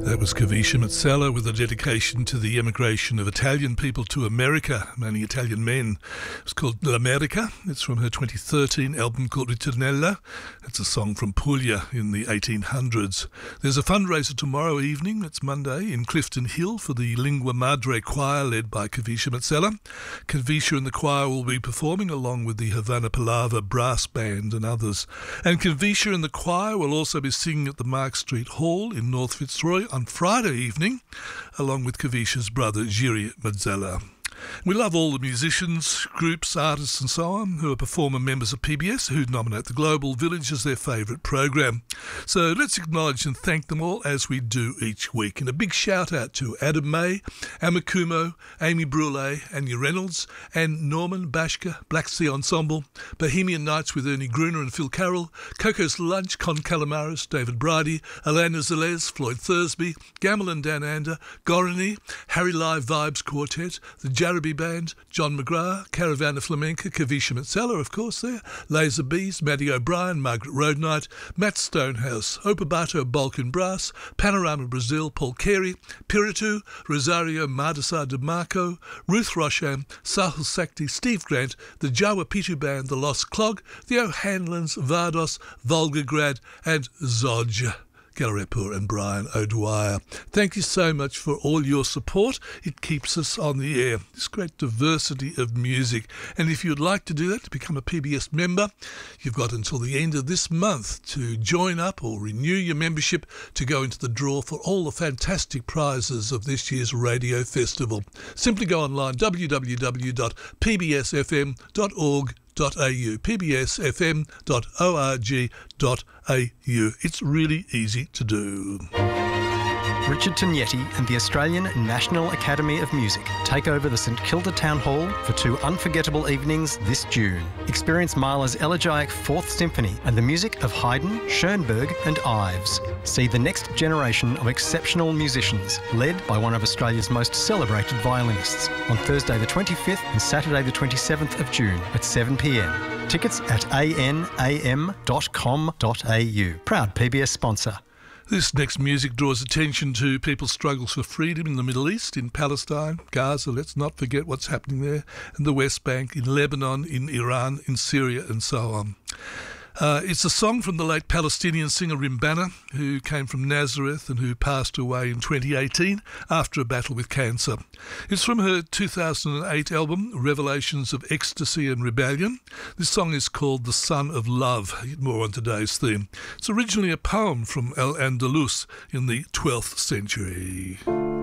That was Kavisha Mazzella with a dedication to the emigration of Italian people to America, mainly Italian men. It's called L'America. It's from her 2013 album called Ritornella. It's a song from Puglia in the 1800s. There's a fundraiser tomorrow evening, it's Monday, in Clifton Hill for the Lingua Madre Choir led by Kavisha Mazzella. Kavisha and the choir will be performing along with the Havana Palava Brass Band and others. And Kavisha and the choir will also be singing at the Mark Street Hall in North Fitzroy on Friday evening, along with Kavisha's brother Jiri Mazzella. We love all the musicians, groups, artists and so on who are performer members of PBS who nominate the Global Village as their favourite program. So let's acknowledge and thank them all as we do each week. And a big shout out to Adam May, Amakumo, Amy Brule, Anya Reynolds and Norman Bashka, Black Sea Ensemble, Bohemian Nights with Ernie Gruner and Phil Carroll, Coco's Lunch, Con Calamaris, David Bridie, Alana Zelez, Floyd Thursby, Gamble and Dan Ander, Gorani, Harry Live Vibes Quartet, the Jaraby Band, John McGrath, Caravana Flamenca, Kavisha Mazzella, of course there, Laser Bees, Maddie O'Brien, Margaret Roadnight, Matt Stonehouse, Opabato Balkan Brass, Panorama Brazil, Paul Carey, Piritu, Rosario Mardasa de Marco, Ruth Rosham, Sahil Sakti, Steve Grant, the Jawa Pitu Band, The Lost Clog, the O'Hanlons, Vardos, Volgograd and Zodge. Galarepur and Brian O'Dwyer. Thank you so much for all your support. It keeps us on the air. This great diversity of music. And if you'd like to do that, to become a PBS member, you've got until the end of this month to join up or renew your membership to go into the draw for all the fantastic prizes of this year's radio festival. Simply go online, www.pbsfm.org.au, pbsfm.org.au. It's really easy to do. Richard Tognetti and the Australian National Academy of Music take over the St Kilda Town Hall for 2 unforgettable evenings this June. Experience Mahler's Elegiac Fourth Symphony and the music of Haydn, Schoenberg and Ives. See the next generation of exceptional musicians, led by one of Australia's most celebrated violinists, on Thursday the 25th and Saturday the 27th of June at 7 p.m. Tickets at anam.com.au. Proud PBS sponsor. This next music draws attention to people's struggles for freedom in the Middle East, in Palestine, Gaza, let's not forget what's happening there, and the West Bank, in Lebanon, in Iran, in Syria and so on. It's a song from the late Palestinian singer Rimbana, who came from Nazareth and who passed away in 2018 after a battle with cancer. It's from her 2008 album, Revelations of Ecstasy and Rebellion. This song is called The Son of Love, more on today's theme. It's originally a poem from Al-Andalus in the 12th century.